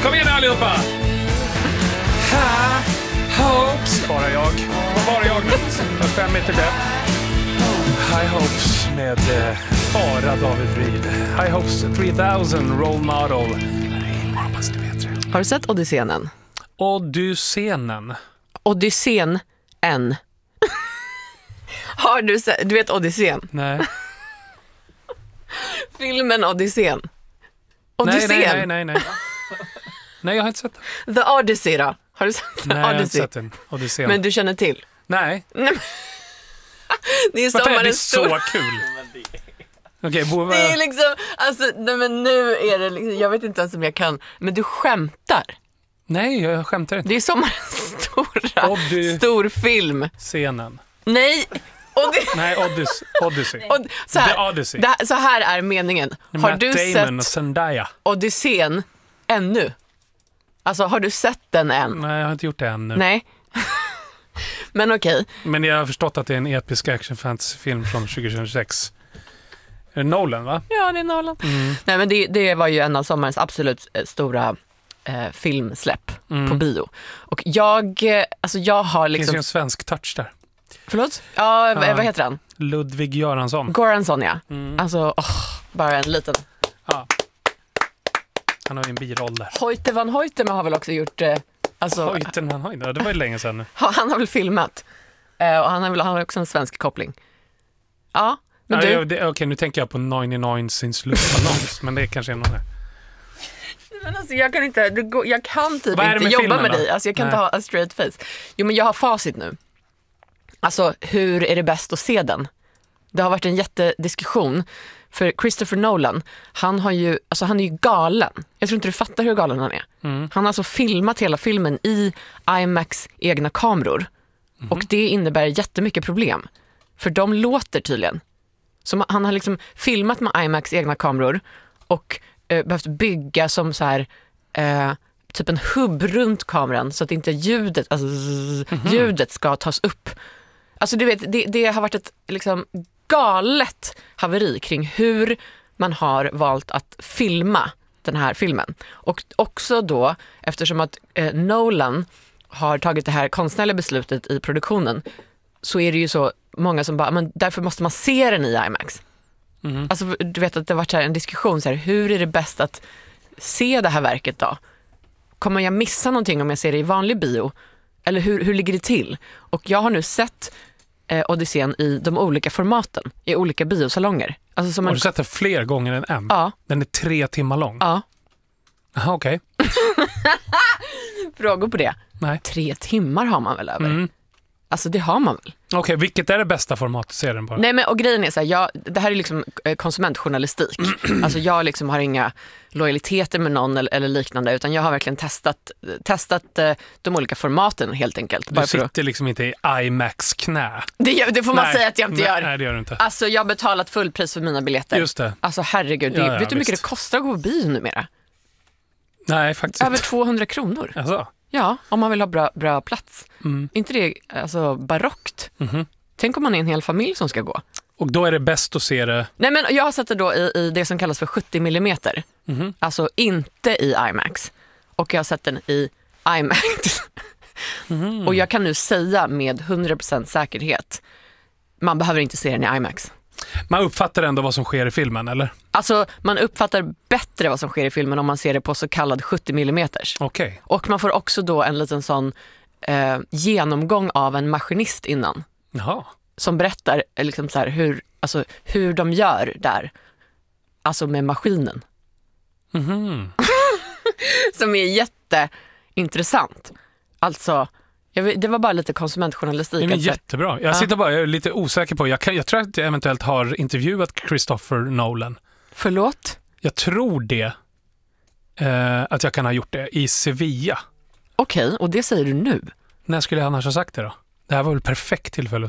Kom igen allihopa! Hopes. Bara jag. Bara jag nu. Jag skämmer inte det. High Hopes med bara David Reed. High Hopes 3000 Role Model. Har du sett Odysseen än? Odysseen. Odysseen än. Har du sett? Du vet Odysseen? Nej. Filmen Odysseen. Odysseen? Nej. Nej, jag har inte sett den. The Odyssey då? Har du sett Nej, jag har inte Odyssey? sett den. Odysseen. Men du känner till? Nej. Det är Varför är det sommarens så stor... kul? Okej, Det är liksom, alltså, nej men nu är det liksom, jag vet inte ens om jag kan, men du skämtar. Nej, jag skämtar inte. Det är sommarens stor film. Scenen. Nej, Nej, Odyssey. så här, The Odyssey. Så här är meningen. Har Matt du Damon och sett Zendaya. Odysseen ännu? Alltså, har du sett den än? Nej, jag har inte gjort det ännu. Nej. Men okej. Men jag har förstått att det är en episk action-fantasy-film från 2026. Är det Nolan, va? Ja, det är Nolan. Nej, men det var ju en av sommarens absolut stora filmsläpp på bio. Och jag har Det finns liksom... ju en svensk touch där. Förlåt? Ja, vad heter han? Ludvig Göransson. Goransson, ja. Alltså, bara en liten... Ja. Han har ju en biroll där. Hoyte van Hoytema har väl också gjort... Hoyten, det var ju länge sedan nu. Han har väl filmat. Och han har också en svensk koppling. Ja, men Okej, nu tänker jag på 99 Since Luftballons, men det är kanske någon här. Men alltså, jag kan typ Vad är det inte med jobba filmen med då? dig. Alltså, jag kan inte ha a straight face. Jo, men jag har facit nu. Alltså, hur är det bäst att se den? Det har varit en jättediskussion. För Christopher Nolan, han är ju galen. Jag tror inte du fattar hur galen han är. Han har alltså filmat hela filmen i IMAX egna kameror. Och det innebär jättemycket problem. För de låter tydligen. Så han har liksom filmat med IMAX egna kameror och behövt bygga som så här typ en hubb runt kameran så att inte ljudet ska tas upp. Alltså du vet, det har varit ett liksom galet haveri kring hur man har valt att filma den här filmen. Och också då, eftersom att Nolan har tagit det här konstnärliga beslutet i produktionen, så är det ju så många som bara, men därför måste man se den i IMAX. Alltså du vet att det har varit en diskussion så här, hur är det bäst att se det här verket då? Kommer jag missa någonting om jag ser det i vanlig bio? Eller hur ligger det till? Och jag har nu sett Odysseen i de olika formaten, i olika biosalonger. Alltså som Har du sett det fler gånger än en? Ja. Den är 3 timmar lång? Ja. Jaha, okej. Frågor på det? Nej. 3 timmar har man väl över? Alltså det har man väl? Okej, vilket är det bästa formatet att se den på? Nej, men och grejen är så här, det här är liksom konsumentjournalistik. Alltså jag liksom har inga lojaliteter med någon eller liknande, utan jag har verkligen testat de olika formaten helt enkelt. Du sitter liksom inte i IMAX knä. Det får man säga att jag inte gör. Nej, det gör du inte. Alltså jag har betalat fullpris för mina biljetter. Just det. Alltså herregud, Ja, vet du hur mycket visst. det kostar att gå på bio numera? Nej, faktiskt Över inte. 200 kronor. Alltså. Ja, om man vill ha bra plats. Inte det alltså barockt? Tänk om man är en hel familj som ska gå. Och då är det bäst att se det... Nej, men jag har sett det då i det som kallas för 70 millimeter. Alltså inte i IMAX. Och jag har sett den i IMAX. Och jag kan nu säga med 100% säkerhet, man behöver inte se den i IMAX. Man uppfattar ändå vad som sker i filmen, eller? Alltså man uppfattar bättre vad som sker i filmen om man ser det på så kallad 70 millimeters. Okej. Och man får också då en liten sån genomgång av en maskinist innan. Jaha. Som berättar liksom så här, hur de gör där. Alltså med maskinen. Som är jätteintressant. Alltså, det var bara lite konsumentjournalistik. Det är jättebra. Jag är lite osäker på. Jag tror att jag eventuellt har intervjuat Christopher Nolan. Förlåt? Jag tror det. Att jag kan ha gjort det i Sevilla. Okej, och det säger du nu? När skulle jag annars ha sagt det då? Det här var väl perfekt tillfälle